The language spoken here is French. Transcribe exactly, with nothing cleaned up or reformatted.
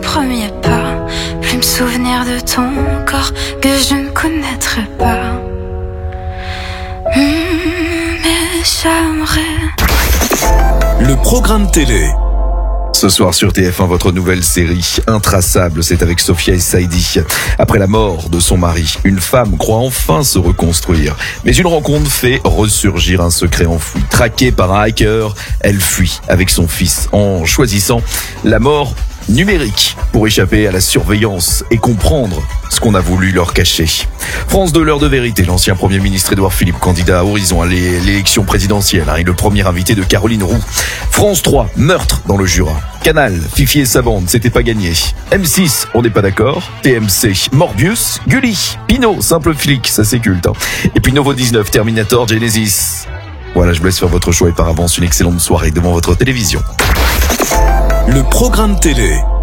premier pas, plus me souvenir de ton corps que je ne connaîtrai pas. Mmh, mais j'aimerais. Le programme télé. Ce soir sur T F un, votre nouvelle série Intraçable, c'est avec Sophia El Saïdi. Après la mort de son mari, une femme croit enfin se reconstruire. Mais une rencontre fait ressurgir un secret enfoui. Traquée par un hacker, elle fuit avec son fils en choisissant la mort numérique pour échapper à la surveillance et comprendre ce qu'on a voulu leur cacher. France deux, l'heure de vérité. L'ancien Premier ministre Édouard Philippe, candidat à Horizon à l'élection présidentielle, hein, et le premier invité de Caroline Roux. France trois, meurtre dans le Jura. Canal, Fifi et sa bande, c'était pas gagné. M six, on n'est pas d'accord. T M C, Morbius, Gulli, Pinot, simple flic, ça c'est culte. Hein. Et puis Novo dix-neuf, Terminator, Genesis. Voilà, je vous laisse faire votre choix et par avance une excellente soirée devant votre télévision. Le programme télé.